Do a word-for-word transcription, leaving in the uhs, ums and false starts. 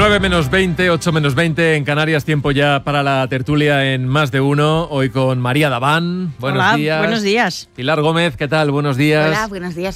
nueve menos veinte, ocho menos veinte en Canarias, tiempo ya para la tertulia en Más de Uno, hoy con María Daván. Buenos Hola, días. buenos días. Pilar Gómez, ¿qué tal? Buenos días. Hola, buenos días.